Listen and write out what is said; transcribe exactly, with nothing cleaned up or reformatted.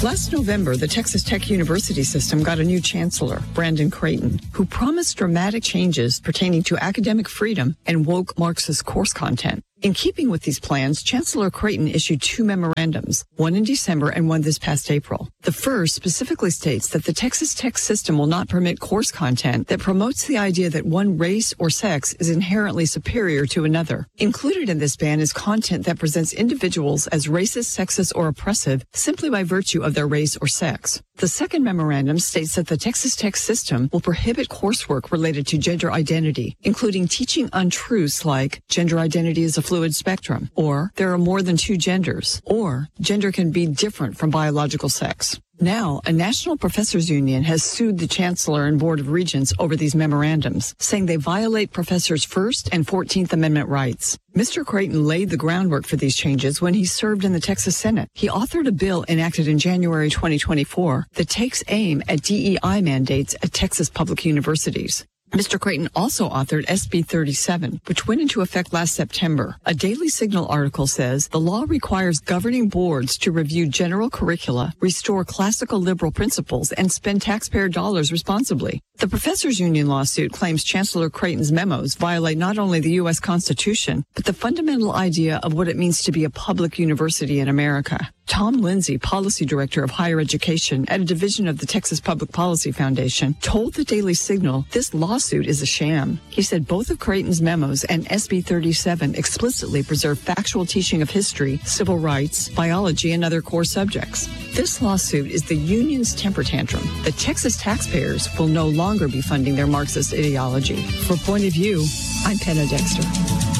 Last November, the Texas Tech University system got a new chancellor, Brandon Creighton, who promised dramatic changes pertaining to academic freedom and woke Marxist course content. In keeping with these plans, Chancellor Creighton issued two memorandums, one in December and one this past April. The first specifically states that the Texas Tech system will not permit course content that promotes the idea that one race or sex is inherently superior to another. Included in this ban is content that presents individuals as racist, sexist, or oppressive simply by virtue of their race or sex. The second memorandum states that the Texas Tech system will prohibit coursework related to gender identity, including teaching untruths like gender identity is a fluid spectrum, or there are more than two genders, or gender can be different from biological sex. Now, a National Professors Union has sued the Chancellor and Board of Regents over these memorandums, saying they violate professors' First and fourteenth Amendment rights. Mister Creighton laid the groundwork for these changes when he served in the Texas Senate. He authored a bill enacted in January twenty twenty-four that takes aim at D E I mandates at Texas public universities. Mister Creighton also authored S B thirty-seven, which went into effect last September. A Daily Signal article says the law requires governing boards to review general curricula, restore classical liberal principles, and spend taxpayer dollars responsibly. The Professors Union lawsuit claims Chancellor Creighton's memos violate not only the U S Constitution, but the fundamental idea of what it means to be a public university in America. Tom Lindsay, Policy Director of Higher Education at a division of the Texas Public Policy Foundation, told the Daily Signal this lawsuit is a sham. He said both of Creighton's memos and S B thirty-seven explicitly preserve factual teaching of history, civil rights, biology, and other core subjects. This lawsuit is the union's temper tantrum. The Texas taxpayers will no longer be funding their Marxist ideology. For Point of View, I'm Penna Dexter.